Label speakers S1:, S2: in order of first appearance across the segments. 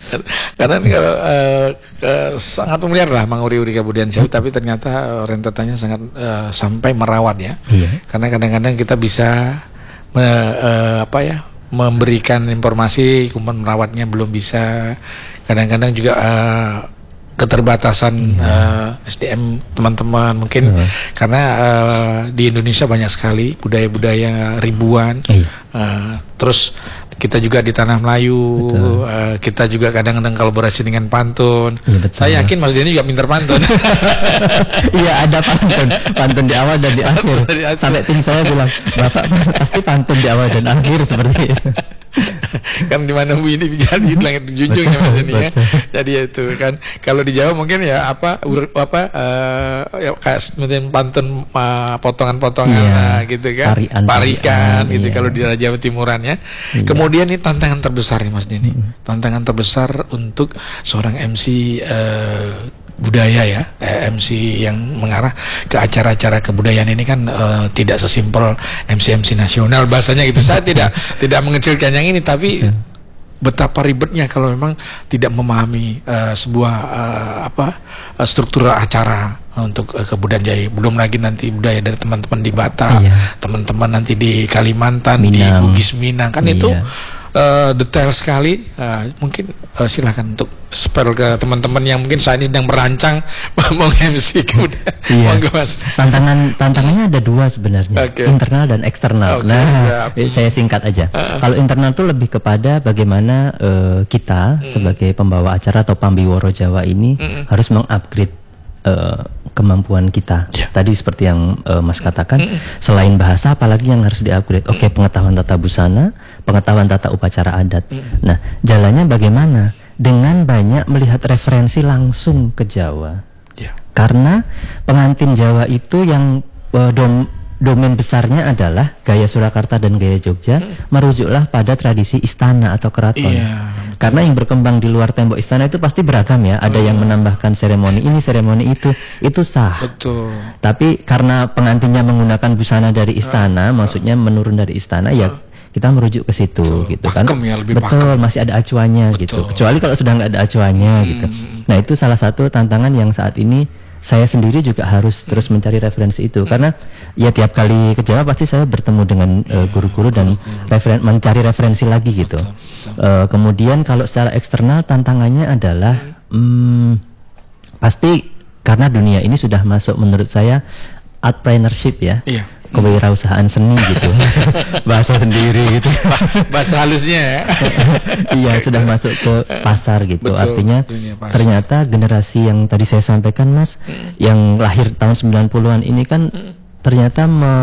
S1: Karena ini kalau sangat familiar lah Mang Uri Kabudayaan Jawi, tapi ternyata rentetannya sangat sampai merawat ya. Karena kadang-kadang kita bisa memberikan informasi, kemudian merawatnya belum bisa. Kadang-kadang juga keterbatasan SDM teman-teman mungkin karena di Indonesia banyak sekali budaya-budaya ribuan. Terus kita juga di tanah Melayu, kita juga kadang-kadang kolaborasi dengan pantun. Saya yakin Mas Denny juga pintar pantun.
S2: Iya, ada pantun di awal dan di akhir. Sampai tim saya bilang, Bapak pasti pantun di awal dan akhir seperti itu.
S1: Kan di mana Bu ini bicara di langit dijunjung ya Mas Denny ya. Jadi itu kan kalau di Jawa mungkin ya kayak seperti pantun potongan-potongan gitu kan. Parikan gitu kalau di daerah Jawa Timuran ya. Kemudian ini tantangan terbesar nih Mas Denny. Tantangan terbesar untuk seorang MC budaya ya, MC yang mengarah ke acara-acara kebudayaan ini kan tidak sesimpel MC nasional bahasanya gitu. Saya tidak mengecilkan yang ini, tapi betapa ribetnya kalau memang tidak memahami sebuah struktur acara untuk kebudayaan Jawa. Belum lagi nanti budaya dari teman-teman di Batak, teman-teman nanti di Kalimantan, Minang, di Bugis Minang kan itu detail sekali. Mungkin silakan untuk spell ke teman-teman yang mungkin saat ini sedang merancang mau MC kebudayaan. Monggo Mas.
S2: Tantangannya ada dua sebenarnya, internal dan eksternal. Saya singkat aja. Kalau internal itu lebih kepada bagaimana kita sebagai pembawa acara atau pambiworo Jawa ini harus mengupgrade kemampuan kita. Tadi seperti yang Mas katakan, selain bahasa apalagi yang harus diupgrade. Pengetahuan tata busana, pengetahuan tata upacara adat. Nah, jalannya bagaimana? Dengan banyak melihat referensi langsung ke Jawa. Karena pengantin Jawa itu yang domain besarnya adalah gaya Surakarta dan gaya Jogja, merujuklah pada tradisi istana atau keraton. Karena yang berkembang di luar tembok istana itu pasti beragam ya. Ada yang menambahkan seremoni ini, seremoni itu sah. Tapi karena pengantinnya menggunakan busana dari istana, maksudnya menurun dari istana, ya kita merujuk ke situ gitu kan. Masih ada acuannya gitu. Kecuali kalau sudah nggak ada acuannya gitu. Nah, itu salah satu tantangan yang saat ini saya sendiri juga harus terus mencari referensi itu, karena ya tiap kali ke Jawa pasti saya bertemu dengan guru-guru dan mencari referensi lagi gitu. Kemudian kalau secara eksternal tantangannya adalah pasti karena dunia ini sudah masuk menurut saya entrepreneurship ya. Kewirausahaan seni gitu. Bahasa sendiri gitu.
S1: Bahasa halusnya ya.
S2: Iya, sudah masuk ke pasar gitu. Artinya ternyata generasi yang tadi saya sampaikan Mas, yang lahir tahun 90-an ini kan ternyata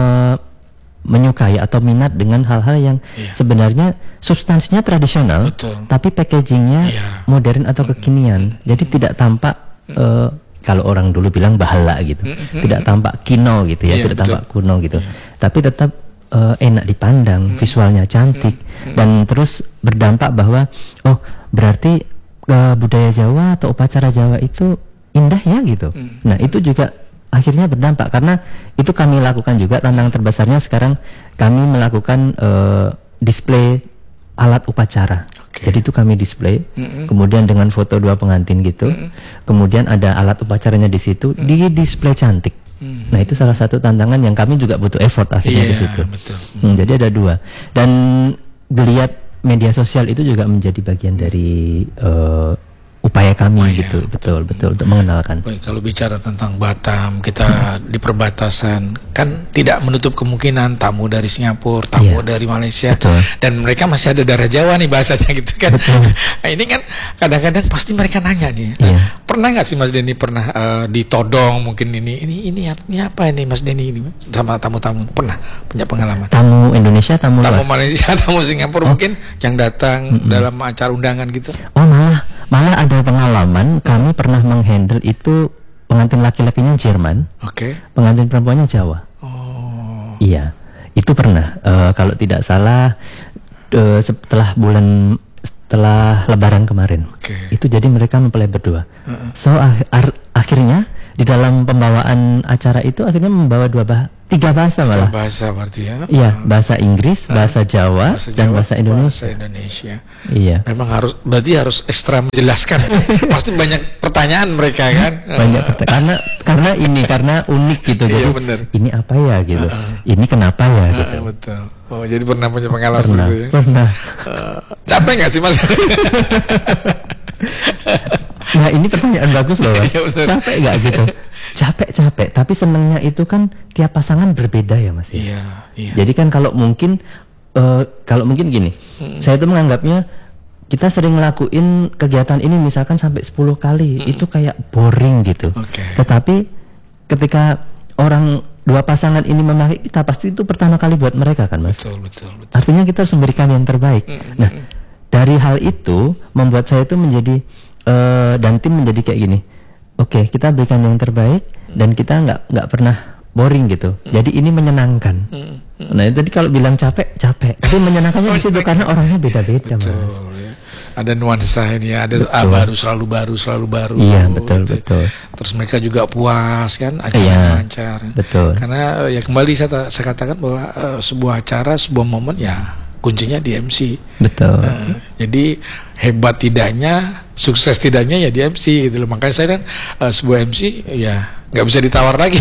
S2: menyukai atau minat dengan hal-hal yang sebenarnya substansinya tradisional, tapi packagingnya modern atau kekinian. Jadi tidak tampak kalau orang dulu bilang bahala gitu, tidak tampak kino gitu ya, tidak tampak kuno gitu, tapi tetap enak dipandang, visualnya cantik, dan terus berdampak bahwa berarti budaya Jawa atau upacara Jawa itu indah ya gitu. Nah, itu juga akhirnya berdampak, karena itu kami lakukan juga. Tantangan terbesarnya sekarang kami melakukan display alat upacara. Jadi itu kami display, kemudian dengan foto dua pengantin gitu, kemudian ada alat upacaranya di situ, di display cantik. Nah, itu salah satu tantangan yang kami juga butuh effort akhirnya di situ. Jadi ada dua, dan geliat media sosial itu juga menjadi bagian dari upaya kami gitu, betul untuk mengenalkan.
S1: Kalau bicara tentang Batam, kita di perbatasan kan tidak menutup kemungkinan tamu dari Singapura, tamu dari Malaysia, dan mereka masih ada darah Jawa nih bahasanya gitu kan. Nah, ini kan kadang-kadang pasti mereka nanya nih, pernah nggak sih Mas Denny pernah ditodong mungkin ini artinya apa ini Mas Denny ini sama tamu-tamu, pernah punya pengalaman?
S2: Tamu Indonesia, tamu
S1: Malaysia, tamu Singapura mungkin yang datang dalam acara undangan gitu?
S2: Malah ada pengalaman, kami pernah menghandle itu pengantin laki-lakinya Jerman, pengantin perempuannya Jawa. Iya, itu pernah. Kalau tidak salah setelah Lebaran kemarin, itu jadi mereka mempelai berdua. So akhirnya di dalam pembawaan acara itu akhirnya membawa 3 bahasa malah.
S1: 3 bahasa berarti ya?
S2: Iya, bahasa Inggris, bahasa Jawa, dan bahasa Indonesia. Iya.
S1: Memang berarti harus ekstra menjelaskan. Pasti banyak pertanyaan mereka kan?
S2: Banyak pertanyaan karena unik gitu. Jadi
S1: bener.
S2: Ini apa ya gitu? Ini kenapa ya gitu?
S1: Betul. Oh, jadi pernah punya pengalaman gitu ya?
S2: Pernah.
S1: Capek nggak sih Mas?
S2: Nah ini pertanyaan bagus loh Mas. Capek nggak gitu? Capek, tapi senengnya itu kan tiap pasangan berbeda ya Mas.
S1: Iya.
S2: Jadi kan kalau mungkin gini, saya tuh menganggapnya kita sering ngelakuin kegiatan ini misalkan sampai 10 kali, itu kayak boring gitu. Tetapi ketika dua pasangan ini memakai kita, pasti itu pertama kali buat mereka kan Mas.
S1: Betul.
S2: Artinya kita harus memberikan yang terbaik. Nah dari hal itu membuat saya itu menjadi dan tim menjadi kayak gini. Oke, kita berikan yang terbaik dan kita nggak pernah boring gitu. Jadi ini menyenangkan. Nah, jadi kalau bilang capek, tapi menyenangkannya di situ karena orangnya beda-beda, Mas.
S1: Ya. Ada nuansa ini, ada selalu baru.
S2: Iya, betul.
S1: Terus mereka juga puas kan, acaranya lancar.
S2: Betul.
S1: Karena ya kembali saya katakan bahwa sebuah acara, sebuah momen ya kuncinya di MC.
S2: Betul.
S1: Jadi hebat tidaknya, sukses tidaknya ya di MC gitu loh. Makanya saya kan sebuah MC ya nggak bisa ditawar lagi.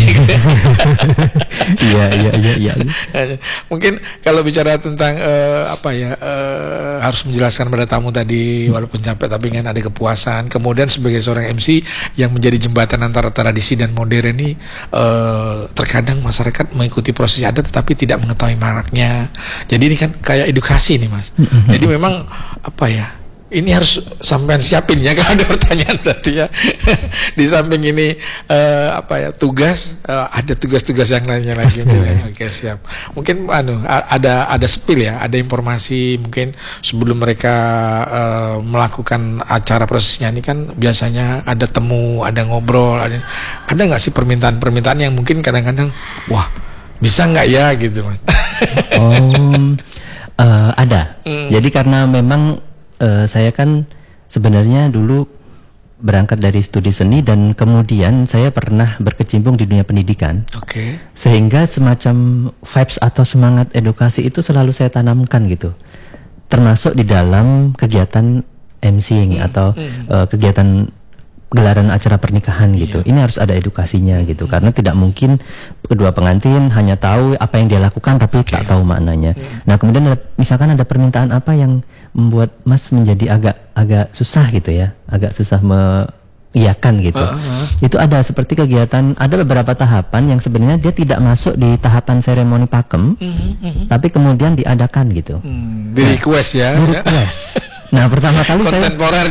S2: Iya.
S1: Mungkin kalau bicara tentang harus menjelaskan pada tamu tadi, walaupun capek tapi kan ada kepuasan. Kemudian sebagai seorang MC yang menjadi jembatan antara tradisi dan modern ini, terkadang masyarakat mengikuti proses adat tetapi tidak mengetahui maknanya. Jadi ini kan kayak edukasi nih Mas. Jadi memang ini harus sampean siapin ya kalau ada pertanyaan berarti ya. Di samping ini tugas, ada tugas-tugas yang lainnya lagi. Oke, siap. Mungkin ada spill ya, ada informasi mungkin sebelum mereka melakukan acara prosesnya ini kan biasanya ada temu, ada ngobrol, ada nggak sih permintaan yang mungkin kadang-kadang wah bisa nggak ya gitu Mas?
S2: Ada. Jadi karena memang saya kan sebenarnya dulu berangkat dari studi seni dan kemudian saya pernah berkecimpung di dunia pendidikan. Sehingga semacam vibes atau semangat edukasi itu selalu saya tanamkan gitu. Termasuk di dalam kegiatan MCing atau kegiatan gelaran acara pernikahan gitu. Ini harus ada edukasinya gitu, karena tidak mungkin kedua pengantin hanya tahu apa yang dia lakukan tapi tak tahu maknanya. Nah kemudian misalkan ada permintaan apa yang membuat Mas menjadi agak susah gitu ya, agak susah mengiyakan gitu. Itu ada seperti kegiatan, ada beberapa tahapan yang sebenarnya dia tidak masuk di tahapan seremoni pakem, tapi kemudian diadakan gitu.
S1: Di request ya.
S2: Di request. Nah pertama kali kontemporer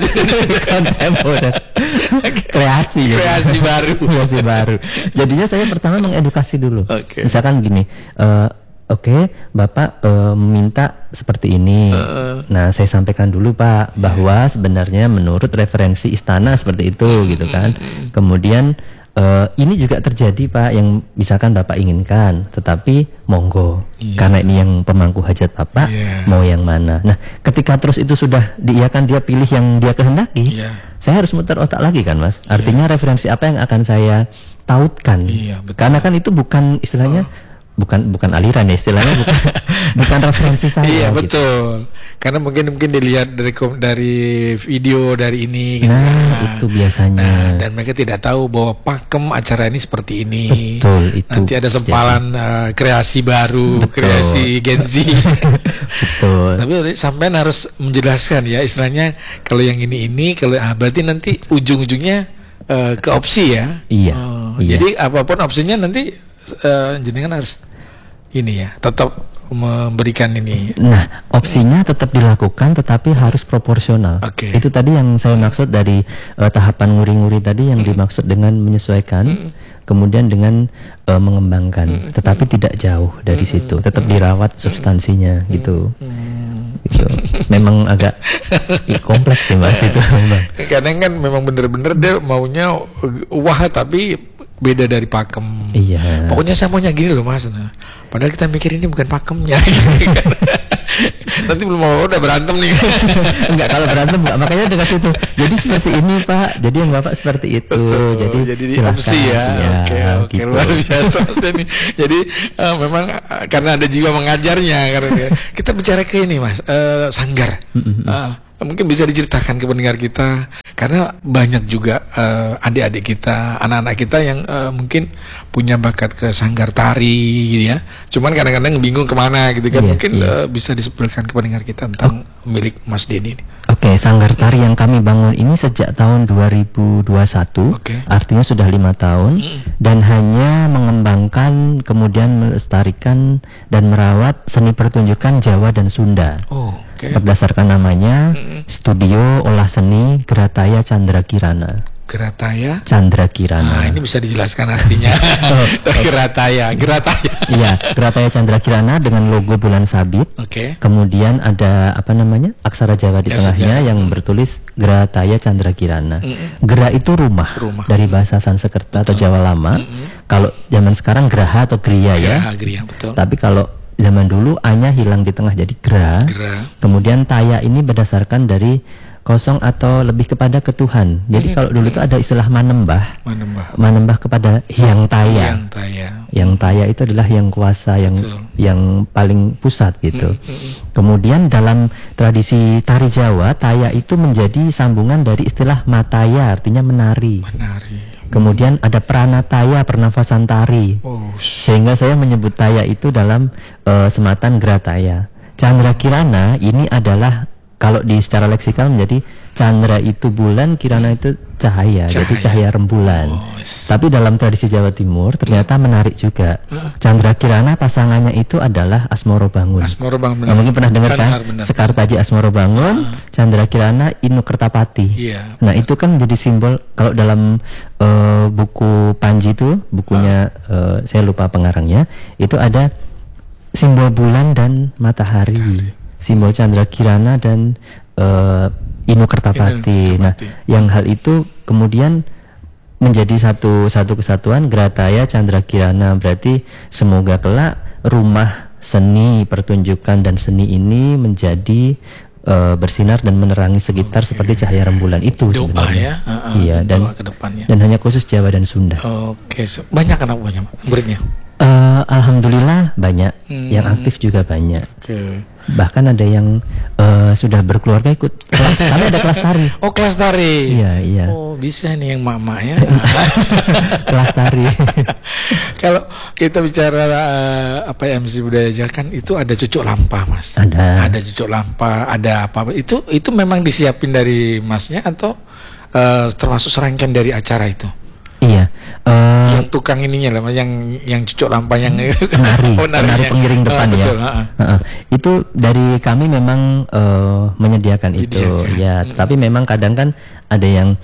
S2: kreasi baru. Jadinya saya pertama mengedukasi dulu. Misalkan gini, Bapak minta seperti ini. Nah saya sampaikan dulu Pak bahwa sebenarnya menurut referensi istana seperti itu gitu kan. Kemudian ini juga terjadi Pak yang misalkan Bapak inginkan, tetapi monggo karena ini yang pemangku hajat Bapak mau yang mana. Nah ketika terus itu sudah diiyakan, dia pilih yang dia kehendaki, saya harus muter otak lagi kan Mas. Artinya referensi apa yang akan saya tautkan, karena kan itu bukan istilahnya bukan aliran ya istilahnya, bukan referensi saya.
S1: Iya betul, gitu. Karena mungkin dilihat dari video dari ini gitu.
S2: Itu biasanya.
S1: Dan mereka tidak tahu bahwa pakem acara ini seperti ini.
S2: Betul, itu.
S1: Nanti ada sempalan kreasi baru, kreasi Gen Z.
S2: Betul.
S1: Tapi sampean harus menjelaskan ya istilahnya, kalau yang ini kalau berarti nanti ujung-ujungnya ke opsi ya.
S2: Iya.
S1: Jadi apapun opsinya nanti jenengan harus ini ya, tetap memberikan ini.
S2: Nah, opsinya tetap dilakukan tetapi harus proporsional. Itu tadi yang saya maksud dari tahapan nguri-nguri tadi yang dimaksud dengan menyesuaikan, kemudian dengan mengembangkan, tetapi tidak jauh dari situ, tetap dirawat substansinya gitu. Gitu. Memang agak kompleks sih Mas itu.
S1: Kadang kan memang bener-bener dia maunya wah tapi beda dari pakem.
S2: Iya.
S1: Pokoknya saya maunya gini loh Mas. Padahal kita mikir ini bukan pakemnya. Nanti belum mau udah berantem nih.
S2: Enggak, kalau berantem enggak, makanya dekat itu. Jadi seperti ini Pak, jadi yang Bapak seperti itu.
S1: Betul. Jadi opsi ya. Oke, gitu. Luar biasa nih. Jadi memang karena ada jiwa mengajarnya, karena kita bicara ke ini Mas, sanggar. Mungkin bisa diceritakan ke pendengar kita, karena banyak juga adik-adik kita, anak-anak kita yang mungkin punya bakat ke sanggar tari gitu ya. Cuman kadang-kadang bingung kemana gitu kan. Mungkin bisa disebutkan ke pendengar kita tentang milik Mas Denny ini.
S2: Oke, sanggar tari yang kami bangun ini sejak tahun 2021, artinya sudah 5 tahun, dan hanya mengembangkan, kemudian melestarikan dan merawat seni pertunjukan Jawa dan Sunda. Berdasarkan namanya Studio Olah Seni Gerataya Chandra Kirana.
S1: Gerataya
S2: Chandra Kirana.
S1: Ini bisa dijelaskan artinya. Gerataya.
S2: Iya, Gerataya Chandra Kirana dengan logo bulan sabit. Kemudian ada aksara Jawa di tengahnya yang bertulis Gerataya Chandra Kirana. Gera itu rumah dari bahasa Sanskerta atau Jawa lama. Kalau zaman sekarang geraha atau griya ya.
S1: Betul.
S2: Tapi kalau zaman dulu A-nya hilang di tengah jadi gra. Kemudian taya ini berdasarkan dari kosong atau lebih kepada ketuhan. Jadi kalau dulu itu ada istilah manembah kepada Hyang Taya. Yang Taya itu adalah yang kuasa, yang paling pusat gitu. Kemudian dalam tradisi tari Jawa, taya itu menjadi sambungan dari istilah mataya, artinya menari. Kemudian ada pranataya, pernafasan tari. Sehingga saya menyebut taya itu dalam sematan Gerataya. Chandra Kirana ini adalah, kalau di secara leksikal menjadi Chandra itu bulan, Kirana itu cahaya. Jadi cahaya rembulan. Tapi dalam tradisi Jawa Timur ternyata menarik juga. Chandra Kirana pasangannya itu adalah Asmoro Bangun. Nah, mungkin pernah dengar kan? Sekar Taji Asmoro Bangun, Chandra Kirana Inu Kertapati. Nah itu kan menjadi simbol. Kalau dalam buku Panji itu, bukunya saya lupa pengarangnya, itu ada simbol bulan dan matahari. Simbol Chandra Kirana dan Inu Kertapati. Nah, yang hal itu kemudian menjadi satu kesatuan Gerataya Chandra Kirana. Berarti semoga kelak rumah seni pertunjukan dan seni ini menjadi bersinar dan menerangi sekitar seperti cahaya rembulan itu sebenarnya. Iya, dan hanya khusus Jawa dan Sunda.
S1: Banyak anak buahnya, muridnya?
S2: Alhamdulillah banyak, yang aktif juga banyak. Bahkan ada yang sudah berkeluarga ikut kelas. Kami ada kelas tari.
S1: Kelas tari.
S2: Iya.
S1: Bisa nih yang mama ya.
S2: Kelas tari.
S1: Kalau kita bicara MC budaya kan itu ada cucuk lampah Mas.
S2: Ada
S1: cucuk lampah, ada apa? Itu memang disiapin dari Masnya atau termasuk serangkaian dari acara itu?
S2: Iya.
S1: Yang tukang ininya lah, yang cucuk lampah yang
S2: penari pengiring depan ya. Itu dari kami memang menyediakan itu ya. Tapi memang kadang kan ada yang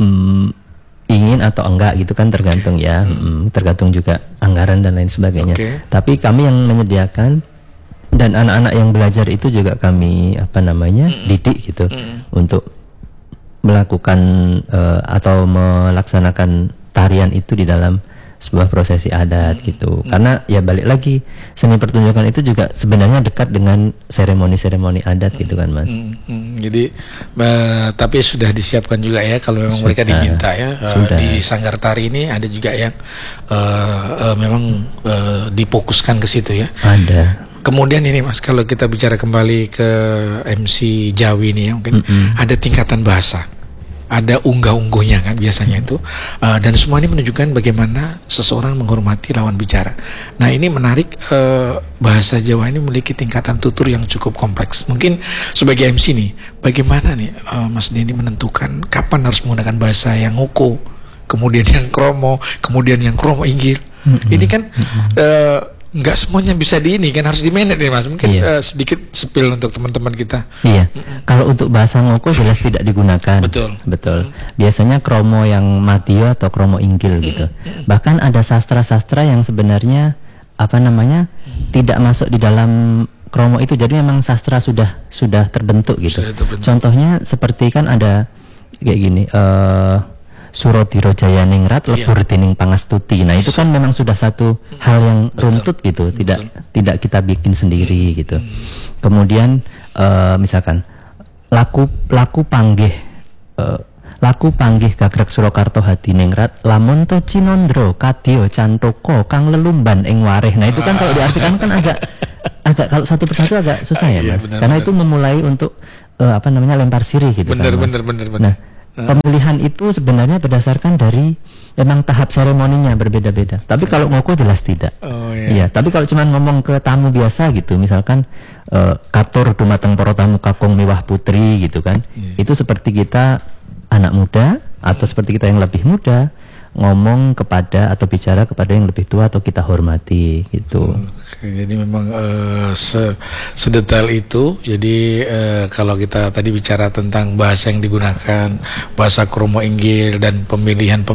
S2: ingin atau enggak gitu kan, tergantung ya. Tergantung juga anggaran dan lain sebagainya. Tapi kami yang menyediakan, dan anak-anak yang belajar itu juga kami didik gitu untuk melakukan atau melaksanakan tarian itu di dalam sebuah prosesi adat gitu. Karena ya balik lagi, seni pertunjukan itu juga sebenarnya dekat dengan seremoni-seremoni adat gitu kan Mas.
S1: Jadi tapi sudah disiapkan juga ya kalau memang mereka diminta ya. Di sanggar tari ini ada juga yang memang difokuskan ke situ ya.
S2: Ada.
S1: Kemudian ini Mas, kalau kita bicara kembali ke MC Jawi ini ya, mungkin ada tingkatan bahasa. Ada unggah-ungguhnya kan biasanya itu, dan semua ini menunjukkan bagaimana seseorang menghormati lawan bicara. Nah ini menarik, bahasa Jawa ini memiliki tingkatan tutur yang cukup kompleks. Mungkin sebagai MC nih, bagaimana nih Mas Denny menentukan kapan harus menggunakan bahasa yang nguku, kemudian yang kromo, kemudian yang kromo inggil. Ini kan nggak semuanya bisa kan harus di-manage nih Mas. Mungkin sedikit spill untuk teman-teman kita.
S2: Iya. Kalau untuk bahasa ngoko jelas tidak digunakan. Betul. Biasanya kromo yang matio atau kromo inggil gitu. Bahkan ada sastra-sastra yang sebenarnya tidak masuk di dalam kromo itu. Jadi memang sastra sudah terbentuk gitu. Contohnya seperti kan ada kayak gini, Surodiro Jayaningrat lebur dening pangastuti. Nah itu kan memang sudah satu hal yang runtut gitu, tidak kita bikin sendiri gitu. Kemudian misalkan laku panggih gagrag Surakarta hadiningrat lamun to cinondro kadya cantoko kang lelumban ing wareh. Nah itu kan kalau diartikan kan agak kalau satu persatu agak susah ya Mas, karena itu memulai untuk lempar sirih gitu. Bener. Nah pemilihan itu sebenarnya berdasarkan dari memang tahap seremoninya berbeda-beda. Tapi kalau ngoko jelas tidak. Iya. Tapi kalau cuma ngomong ke tamu biasa gitu, misalkan katur dumateng para tamu kakung miwah putri gitu kan, itu seperti kita anak muda atau seperti kita yang lebih muda ngomong kepada atau bicara kepada yang lebih tua atau kita hormati gitu.
S1: Jadi memang sedetail itu. Jadi kalau kita tadi bicara tentang bahasa yang digunakan, bahasa kromo inggil dan pemilihan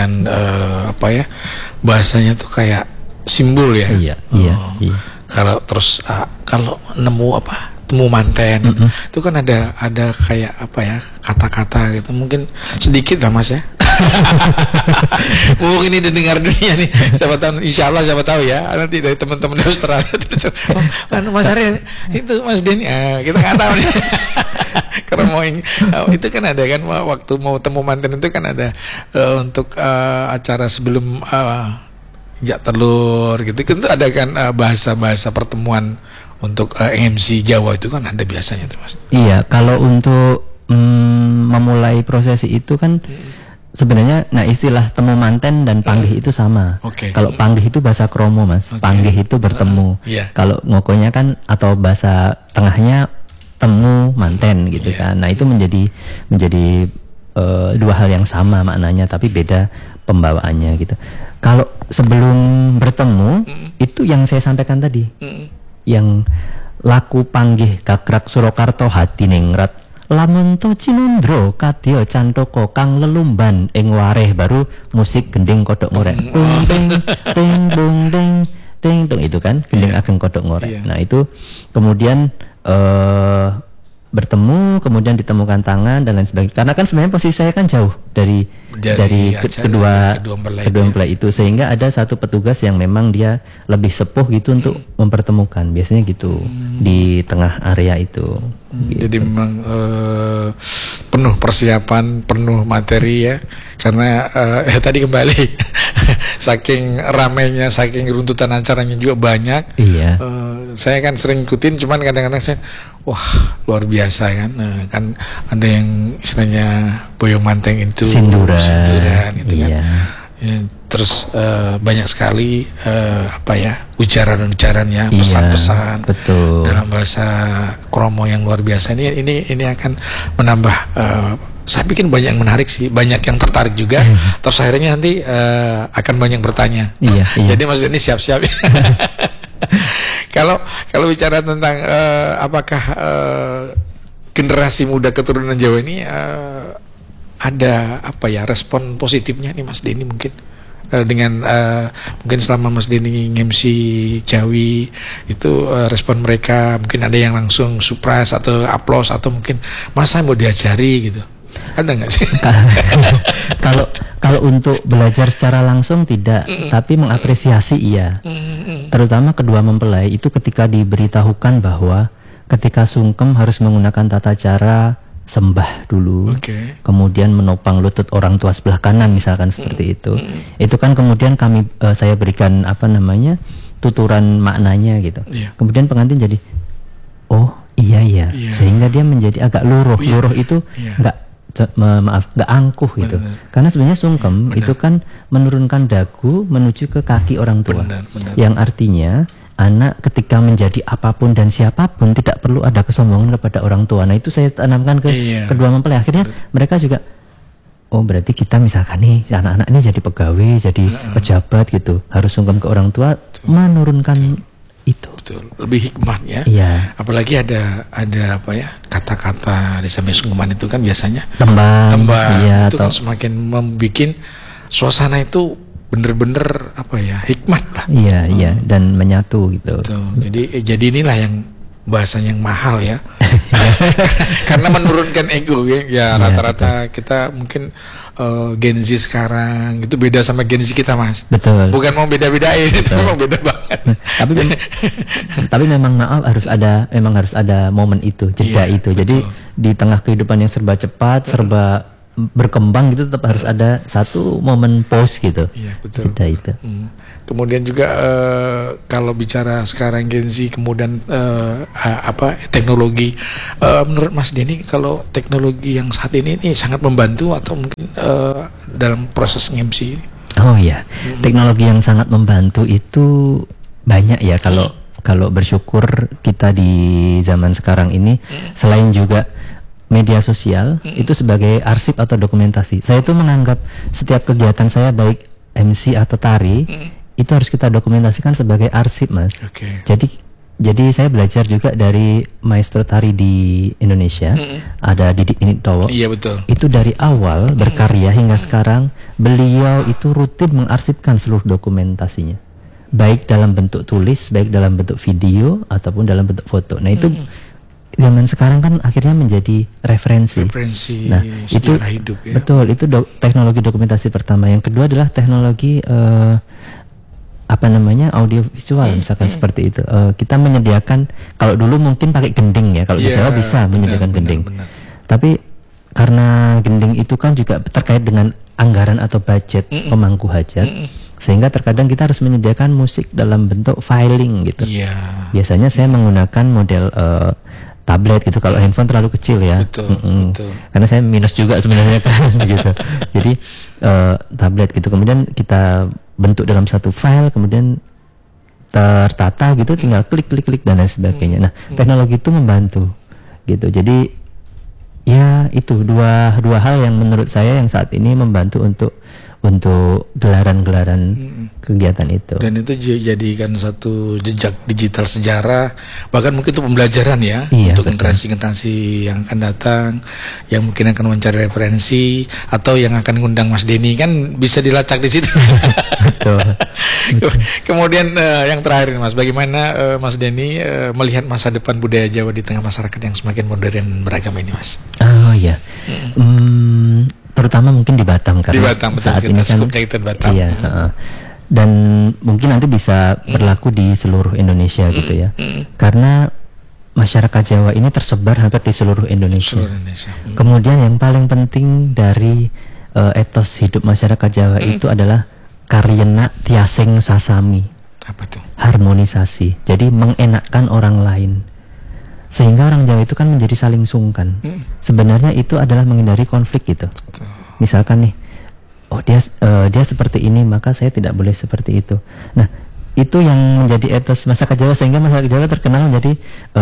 S1: bahasanya tuh kayak simbol ya. Iya. Kalau terus kalau nemu temu manten itu kan ada kayak kata-kata gitu, mungkin sedikit lah Mas ya. Mungkin ini didengar dunia nih, siapa tahu, insya Allah siapa tahu ya nanti dari teman-teman di Australia Mas Arya itu Mas Denny, kita nggak tahu nih. Karena itu kan ada kan waktu mau temu manten itu kan ada untuk acara sebelum jak telur gitu kan, itu ada kan bahasa bahasa untuk MC Jawa itu kan ada biasanya tuh Mas.
S2: Iya, kalau untuk memulai prosesi itu kan sebenarnya istilah temu manten dan panggih itu sama. Kalau panggih itu bahasa kromo Mas, panggih itu bertemu. Kalau ngokonya kan atau bahasa tengahnya temu manten gitu kan. Nah itu menjadi dua hal yang sama maknanya tapi beda pembawaannya gitu. Kalau sebelum bertemu itu yang saya sampaikan tadi, yang laku panggih gagrag Surakarta hadiningrat lamun to cinondro kadya cantoko kang lelumban ing wareh, baru musik gending kodok ngorek ting itu kan gending ageng kodok ngorek. Nah itu kemudian bertemu, kemudian ditemukan tangan dan lain sebagainya. Karena kan sebenarnya posisi saya kan jauh dari kedua mempelai itu, sehingga ada satu petugas yang memang dia lebih sepuh gitu untuk mempertemukan. Biasanya gitu di tengah area itu. Gitu.
S1: Jadi memang penuh persiapan, penuh materi ya. Karena tadi kembali saking ramainya, saking runtutan acaranya juga banyak.
S2: Iya.
S1: Saya kan sering ikutin, cuman kadang-kadang saya wah luar biasa kan. Kan ada yang istilahnya boyong manteng itu sinduran gitu kan. Ya, terus banyak sekali ucaran-ucarannya, pesan-pesan dalam bahasa kromo yang luar biasa. Ini akan menambah, saya pikir banyak yang menarik sih, banyak yang tertarik juga. Terus akhirnya nanti akan banyak bertanya. Jadi maksudnya ini siap-siap. Kalau bicara tentang apakah generasi muda keturunan Jawa ini ada respon positifnya nih Mas Denny mungkin dengan mungkin selama Mas Denny MC Jawi itu respon mereka mungkin ada yang langsung surprise atau applause atau mungkin Mas saya mau diajari gitu, ada nggak sih?
S2: Kalau untuk belajar secara langsung tidak, tapi mengapresiasi iya. Terutama kedua mempelai itu ketika diberitahukan bahwa ketika sungkem harus menggunakan tata cara sembah dulu, kemudian menopang lutut orang tua sebelah kanan misalkan seperti itu. Itu kan kemudian saya berikan tuturan maknanya gitu. Kemudian pengantin jadi oh iya. Sehingga dia menjadi agak luruh. Luruh itu nggak angkuh gitu. Karena sebenarnya sungkem itu kan menurunkan dagu menuju ke kaki orang tua. Yang artinya anak ketika menjadi apapun dan siapapun tidak perlu ada kesombongan kepada orang tua. Nah itu saya tanamkan ke kedua mempelai. Akhirnya mereka juga oh berarti kita misalkan nih anak-anak ini jadi pegawai, jadi pejabat gitu, harus sungkem ke orang tua, menurunkan itu.
S1: Betul. Lebih hikmahnya. Apalagi ada kata-kata di samping sungkeman itu kan biasanya tembang itu kan semakin membuat suasana itu bener-bener hikmat lah.
S2: Iya dan menyatu gitu.
S1: Betul. Jadi inilah yang bahasanya yang mahal ya. Karena menurunkan ego ya rata-rata kita mungkin Gen Z sekarang itu beda sama Gen Z kita, Mas.
S2: Betul.
S1: Bukan mau beda-bedain, itu memang beda banget.
S2: Tapi memang maaf harus ada momen itu, jeda itu. Jadi di tengah kehidupan yang serba cepat, serba berkembang gitu, tetap harus ada satu momen pause gitu.
S1: Iya, betul.
S2: Jeda itu.
S1: Kemudian juga kalau bicara sekarang Gen Z, kemudian teknologi, menurut Mas Denny kalau teknologi yang saat ini sangat membantu atau mungkin dalam proses MC?
S2: Oh iya, teknologi yang sangat membantu itu banyak ya. Kalau bersyukur kita di zaman sekarang ini, selain juga media sosial itu sebagai arsip atau dokumentasi. Saya itu menganggap setiap kegiatan saya baik MC atau tari itu harus kita dokumentasikan sebagai arsip, Mas. Jadi saya belajar juga dari maestro tari di Indonesia, ada Didik Nitowo.
S1: Iya, betul.
S2: Itu dari awal berkarya hingga sekarang beliau itu rutin mengarsipkan seluruh dokumentasinya, baik dalam bentuk tulis, baik dalam bentuk video ataupun dalam bentuk foto. Nah itu zaman sekarang kan akhirnya menjadi referensi. Nah, itu
S1: hidup, ya.
S2: Betul, itu teknologi dokumentasi pertama. Yang kedua adalah teknologi audio visual, misalkan seperti itu. Kita menyediakan, kalau dulu mungkin pakai gending ya, kalau di Jawa bisa menyediakan gending. Tapi karena gending itu kan juga terkait dengan anggaran atau budget pemangku hajat, sehingga terkadang kita harus menyediakan musik dalam bentuk filing gitu. Biasanya saya menggunakan model tablet gitu, kalau handphone terlalu kecil ya.
S1: Betul.
S2: Karena saya minus juga sebenarnya kan gitu. Jadi tablet gitu, kemudian kita bentuk dalam satu file, kemudian tertata gitu, tinggal klik dan lain sebagainya. Nah, teknologi itu membantu gitu. Jadi ya itu dua hal yang menurut saya yang saat ini membantu untuk gelaran-gelaran kegiatan itu.
S1: Dan itu dijadikan satu jejak digital sejarah, bahkan mungkin itu pembelajaran ya, untuk generasi-generasi yang akan datang, yang mungkin akan mencari referensi atau yang akan ngundang Mas Denny, kan bisa dilacak di situ.
S2: Betul.
S1: Kemudian yang terakhir, Mas, bagaimana Mas Denny melihat masa depan budaya Jawa di tengah masyarakat yang semakin modern dan beragam ini, Mas?
S2: Oh iya. Terutama mungkin di Batam, karena saat ini kan
S1: kita di Batam.
S2: Iya, dan mungkin nanti bisa berlaku di seluruh Indonesia gitu ya. Karena masyarakat Jawa ini tersebar hampir di seluruh Indonesia. Kemudian yang paling penting dari etos hidup masyarakat Jawa itu adalah karyena tiaseng sasami.
S1: Apa tuh?
S2: Harmonisasi. Jadi mengenakkan orang lain. Sehingga orang Jawa itu kan menjadi saling sungkan. Sebenarnya itu adalah menghindari konflik gitu. Misalkan nih, oh dia seperti ini, maka saya tidak boleh seperti itu. Nah, itu yang menjadi etos masyarakat Jawa, sehingga masyarakat Jawa terkenal menjadi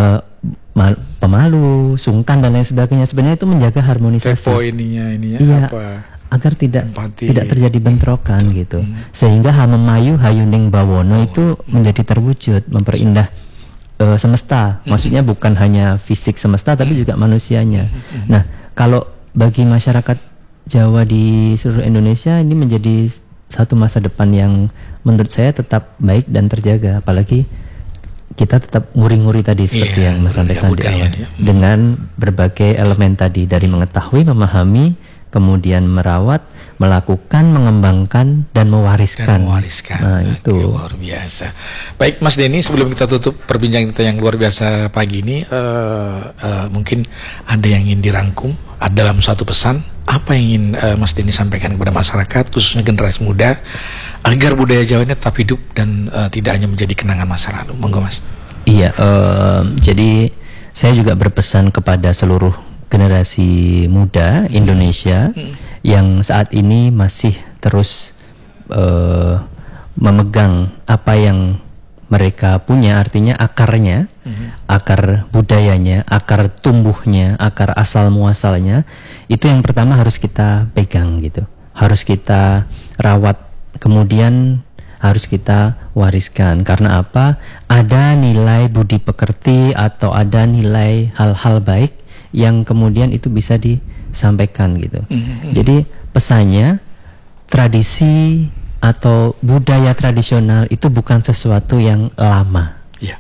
S2: pemalu, sungkan dan lain sebagainya. Sebenarnya itu menjaga harmonisasi. Iya, apa? Agar tidak terjadi bentrokan gitu. Sehingga Hamemayu Hayuning Bawono itu menjadi terwujud, memperindah semesta. Maksudnya bukan hanya fisik semesta, tapi juga manusianya. Nah, kalau bagi masyarakat Jawa di seluruh Indonesia, ini menjadi satu masa depan yang menurut saya tetap baik dan terjaga. Apalagi kita tetap nguri-nguri tadi seperti yang Mas sampaikan di awal, dengan berbagai elemen tadi, dari mengetahui, memahami, kemudian merawat, melakukan, mengembangkan, dan mewariskan. Nah, itu
S1: luar biasa. Baik, Mas Denny, sebelum kita tutup perbincangan kita yang luar biasa pagi ini, mungkin ada yang ingin dirangkum dalam satu pesan. Apa yang ingin Mas Denny sampaikan kepada masyarakat, khususnya generasi muda, agar budaya Jawa ini tetap hidup dan tidak hanya menjadi kenangan masa lalu? Monggo, Mas.
S2: Iya, jadi saya juga berpesan kepada seluruh generasi muda Indonesia yang saat ini masih terus memegang apa yang mereka punya, artinya akarnya, akar budayanya, akar tumbuhnya, akar asal muasalnya, itu yang pertama harus kita pegang gitu, harus kita rawat, kemudian harus kita wariskan. Karena apa? Ada nilai budi pekerti atau ada nilai hal-hal baik yang kemudian itu bisa disampaikan gitu. Jadi pesannya, tradisi atau budaya tradisional itu bukan sesuatu yang lama.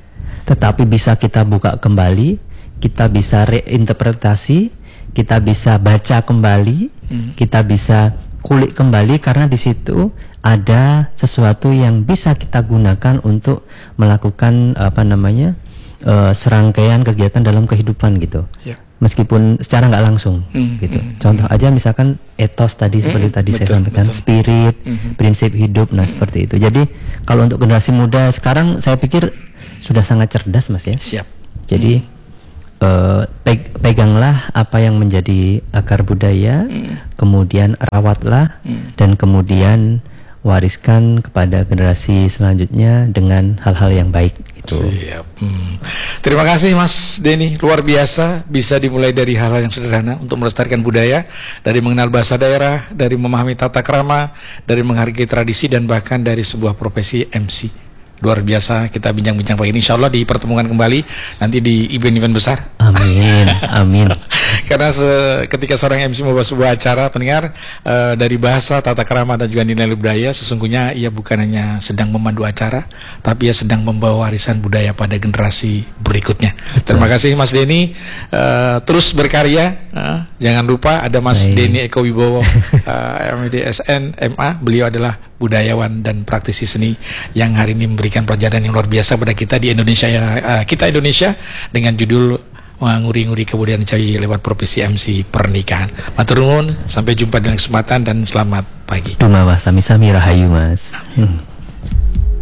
S2: tetapi bisa kita buka kembali, kita bisa reinterpretasi, kita bisa baca kembali, kita bisa kulik kembali, karena di situ ada sesuatu yang bisa kita gunakan untuk melakukan serangkaian kegiatan dalam kehidupan gitu. Meskipun secara nggak langsung gitu. Contoh aja misalkan etos tadi seperti tadi saya sampaikan, spirit, prinsip hidup, nah seperti itu. Jadi kalau untuk generasi muda sekarang saya pikir sudah sangat cerdas Mas ya.
S1: Siap.
S2: Jadi peganglah apa yang menjadi akar budaya, kemudian rawatlah, dan kemudian wariskan kepada generasi selanjutnya dengan hal-hal yang baik itu.
S1: Siap. Terima kasih Mas Denny, luar biasa, bisa dimulai dari hal-hal yang sederhana untuk melestarikan budaya, dari mengenal bahasa daerah, dari memahami tata krama, dari menghargai tradisi, dan bahkan dari sebuah profesi MC. Luar biasa, kita bincang-bincang pagi ini. Insya Allah dipertemukan kembali nanti di event-event besar.
S2: Amin, amin.
S1: Karena ketika seorang MC membawa sebuah acara, pendengar, dari bahasa, tata krama, dan juga nilai budaya, sesungguhnya ia bukan hanya sedang memandu acara, tapi ia sedang membawa warisan budaya pada generasi berikutnya. Betul. Terima kasih Mas Denny, terus berkarya. Jangan lupa ada Mas Denny Eko Wibowo, MDSN, MA. Beliau adalah budayawan dan praktisi seni yang hari ini memberikan pelajaran yang luar biasa pada kita di Indonesia, kita Indonesia, dengan judul nguri-nguri kebudayaan Jawi lewat profesi MC pernikahan. Matur nuwun, sampai jumpa di lain kesempatan dan selamat pagi.
S2: Sami-sami rahayu Mas.